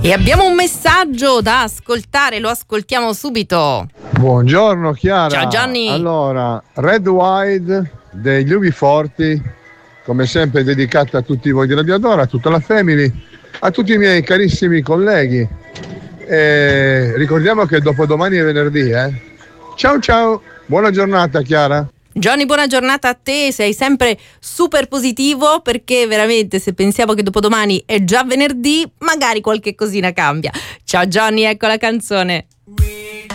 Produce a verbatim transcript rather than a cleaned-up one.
E abbiamo un messaggio da ascoltare, lo ascoltiamo subito. Buongiorno Chiara. Ciao Gianni. Allora, Red Wide degli U B quaranta, come sempre dedicata a tutti voi di Radio Adora, a tutta la family, a tutti i miei carissimi colleghi. E ricordiamo che dopodomani è venerdì, eh? Ciao ciao, buona giornata Chiara. Johnny, buona giornata a te, sei sempre super positivo, perché veramente se pensiamo che dopodomani è già venerdì, magari qualche cosina cambia. Ciao Johnny, ecco la canzone.